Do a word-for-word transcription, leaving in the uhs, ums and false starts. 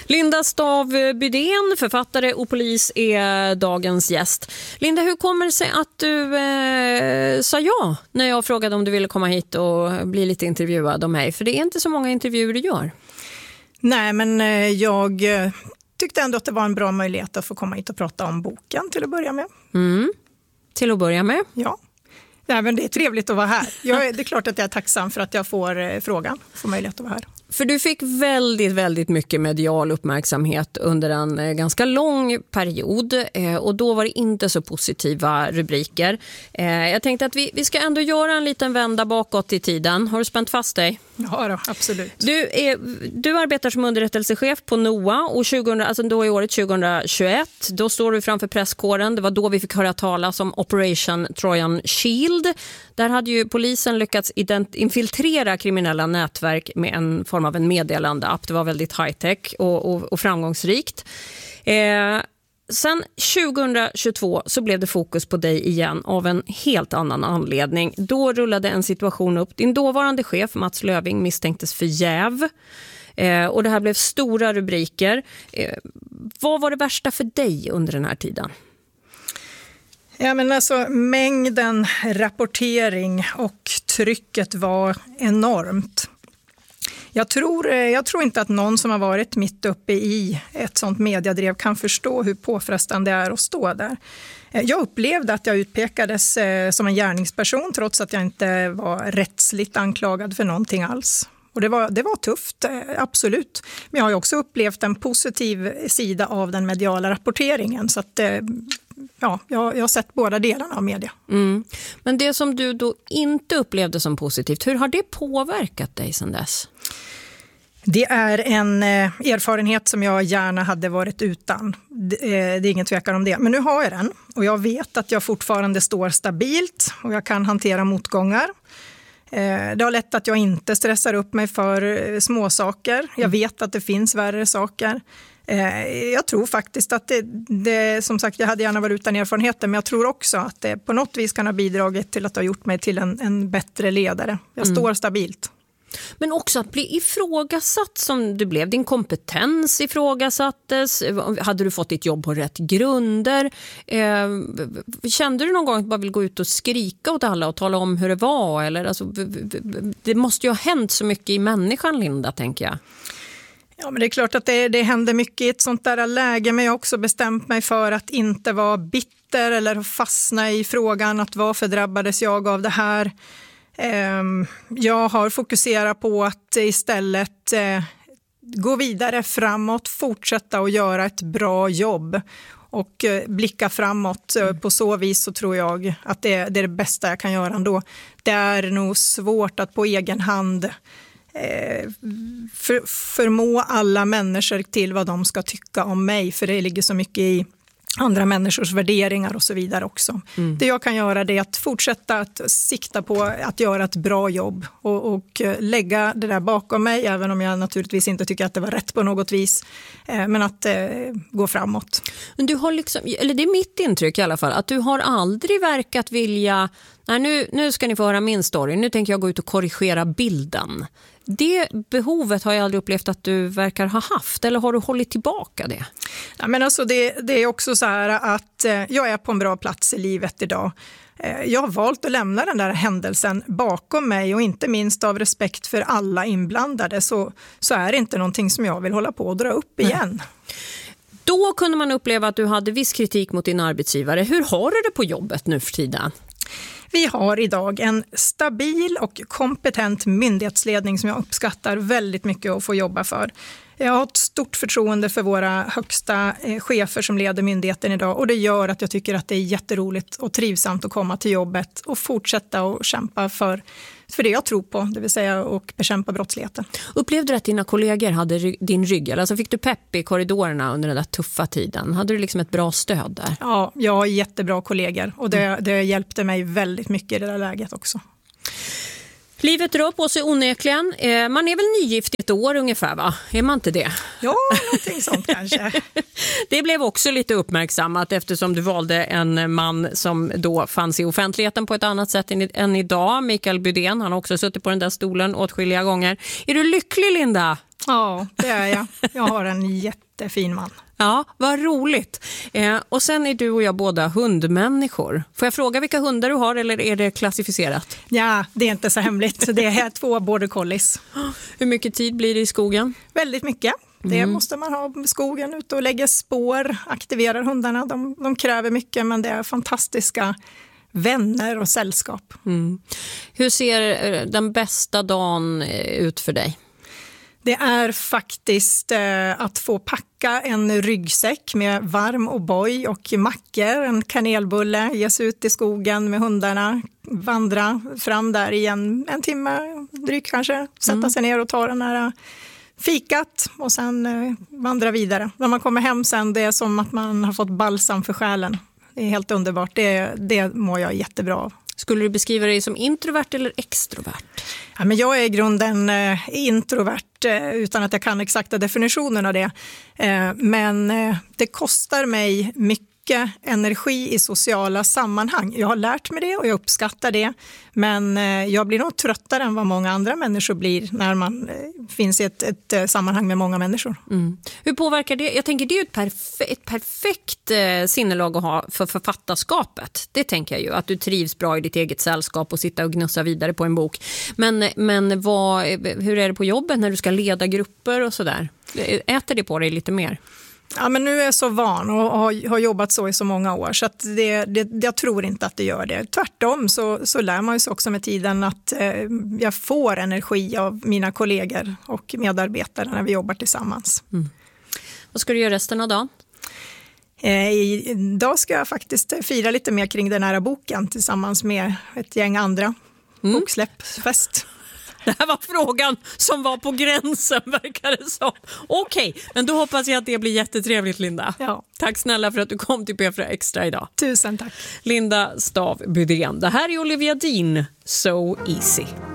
Linda Stav Bydén, författare och polis, är dagens gäst. Linda, hur kommer det sig att du eh, sa ja när jag frågade om du ville komma hit och bli lite intervjuad om mig? För det är inte så många intervjuer du gör. Nej, men eh, jag eh, tyckte ändå att det var en bra möjlighet att få komma hit och prata om boken till att börja med. Mm. Till att börja med? Ja. Nej, men det är trevligt att vara här. Jag är, det är klart att jag är tacksam för att jag får eh, frågan, får möjlighet att vara här. För du fick väldigt, väldigt mycket medial uppmärksamhet under en eh, ganska lång period eh, och då var det inte så positiva rubriker. Eh, jag tänkte att vi, vi ska ändå göra en liten vända bakåt i tiden. Har du spänt fast dig? Ja då, absolut. Du, är, du arbetar som underrättelsechef på NOA och tjugo, alltså då i året tjugohundratjugoett. Då står du framför presskåren. Det var då vi fick höra talas om Operation Trojan Shield. Där hade ju polisen lyckats ident- infiltrera kriminella nätverk med en form av en meddelandeapp. Det var väldigt high-tech och, och, och framgångsrikt. Eh, sen tjugohundratjugotvå så blev det fokus på dig igen av en helt annan anledning. Då rullade en situation upp. Din dåvarande chef Mats Löving misstänktes för jäv. Eh, och det här blev stora rubriker. Eh, vad var det värsta för dig under den här tiden? Ja, men alltså, mängden rapportering och trycket var enormt. Jag tror, jag tror inte att någon som har varit mitt uppe i ett sånt mediadrev kan förstå hur påfrestande det är att stå där. Jag upplevde att jag utpekades som en gärningsperson trots att jag inte var rättsligt anklagad för någonting alls. Och det var, det var tufft, absolut. Men jag har ju också upplevt en positiv sida av den mediala rapporteringen. Så att, ja, jag, jag har sett båda delarna av media. Mm. Men det som du då inte upplevde som positivt, hur har det påverkat dig sedan dess? Det är en erfarenhet som jag gärna hade varit utan. Det är ingen tvekan om det. Men nu har jag den. Och jag vet att jag fortfarande står stabilt och jag kan hantera motgångar. Det har lett att jag inte stressar upp mig för små saker. Jag vet att det finns värre saker. Jag tror faktiskt att det, det, som sagt, jag hade gärna varit utan erfarenheten, men jag tror också att det på något vis kan ha bidragit till att ha gjort mig till en, en bättre ledare. Jag står mm. stabilt. Men också att bli ifrågasatt som du blev. Din kompetens ifrågasattes. Hade du fått ditt jobb på rätt grunder? Eh, kände du någon gång att du bara vill gå ut och skrika åt alla och tala om hur det var? Eller, alltså, det måste ju ha hänt så mycket i människan, Linda, tänker jag. Ja, men det är klart att det, det händer mycket i ett sånt där läge, men jag har också bestämt mig för att inte vara bitter eller fastna i frågan att varför drabbades jag av det här. Jag har fokuserat på att istället gå vidare framåt, fortsätta att göra ett bra jobb och blicka framåt. På så vis så tror jag att det är det bästa jag kan göra ändå. Det är nog svårt att på egen hand för, förmå alla människor till vad de ska tycka om mig, för det ligger så mycket i andra människors värderingar och så vidare också. Mm. Det jag kan göra är att fortsätta att sikta på att göra ett bra jobb och, och lägga det där bakom mig, även om jag naturligtvis inte tycker att det var rätt på något vis, eh, men att eh, gå framåt. Men du har liksom, eller det är mitt intryck i alla fall, att du har aldrig verkat vilja, nej, nu, nu ska ni få höra min story, nu tänker jag gå ut och korrigera bilden. Det behovet har jag aldrig upplevt att du verkar ha haft, eller har du hållit tillbaka det? Ja, men alltså det, det är också så här att eh, jag är på en bra plats i livet idag. Eh, jag har valt att lämna den där händelsen bakom mig, och inte minst av respekt för alla inblandade så, så är det inte någonting som jag vill hålla på och dra upp igen. Nej. Då kunde man uppleva att du hade viss kritik mot din arbetsgivare. Hur har du det på jobbet nu för tiden? Vi har idag en stabil och kompetent myndighetsledning som jag uppskattar väldigt mycket att få jobba för. Jag har ett stort förtroende för våra högsta chefer som leder myndigheten idag, och det gör att jag tycker att det är jätteroligt och trivsamt att komma till jobbet och fortsätta att kämpa för, för det jag tror på, det vill säga att bekämpa brottsligheten. Upplevde du att dina kollegor hade din rygg? Alltså fick du pepp i korridorerna under den där tuffa tiden? Hade du liksom ett bra stöd där? Ja, jag har jättebra kollegor, och det, det hjälpte mig väldigt mycket i det där läget också. Livet rör på sig onekligen. Man är väl nygift i ett år ungefär, va? Är man inte det? Ja, någonting sånt kanske. Det blev också lite uppmärksammat eftersom du valde en man som då fanns i offentligheten på ett annat sätt än idag. Mikael Bydén, han har också suttit på den där stolen åtskilliga gånger. Är du lycklig, Linda, Ja, det är jag. Jag har en jättefin man. Ja, vad roligt. Eh, och sen är du och jag båda hundmänniskor. Får jag fråga vilka hundar du har eller är det klassificerat? Ja, det är inte så hemligt. Det är två border collies. Hur mycket tid blir det i skogen? Väldigt mycket. Det mm. måste man ha i skogen, ute och lägga spår, aktiverar hundarna. De, de kräver mycket, men det är fantastiska vänner och sällskap. Mm. Hur ser den bästa dagen ut för dig? Det är faktiskt eh, att få packa en ryggsäck med varm O'boy och mackor, en kanelbulle, ge sig ut i skogen med hundarna, vandra fram där i en, en timme, drygt kanske, sätta mm. sig ner och ta den här fikat och sen eh, vandra vidare. När man kommer hem sen, det är som att man har fått balsam för själen. Det är helt underbart, det, det mår jag jättebra av. Skulle du beskriva dig som introvert eller extrovert? Ja, men jag är i grunden eh, introvert eh, utan att jag kan exakta definitionen av det. Eh, men eh, det kostar mig mycket energi i sociala sammanhang. Jag har lärt mig det och jag uppskattar det. Men eh, jag blir nog tröttare än vad många andra människor blir när man eh, finns i ett, ett, ett sammanhang med många människor. Mm. Hur påverkar det? Jag tänker det är ju ett, perfe- ett perfekt eh, sinnelag att ha för författarskapet. Det tänker jag ju, att du trivs bra i ditt eget sällskap och sitta och gnussa vidare på en bok. Men, men vad, hur är det på jobbet när du ska leda grupper och sådär? Äter det på dig lite mer? Ja, men nu är jag så van och har, har jobbat så i så många år så att det, det, jag tror inte att det gör det. Tvärtom så, så lär man sig också med tiden att eh, jag får energi av mina kollegor och medarbetare när vi jobbar tillsammans. Mm. Vad ska du göra resten av dagen? Eh, idag ska jag faktiskt fira lite mer kring den här boken tillsammans med ett gäng andra. Mm. Boksläppsfest. Det här var frågan som var på gränsen, verkar det som. Okej, okay, men då hoppas jag att det blir jättetrevligt, Linda. Ja. Tack snälla för att du kom till P fyra Extra idag. Tusen tack. Linda Stav Bydén. Det här är Olivia Dean, So Easy.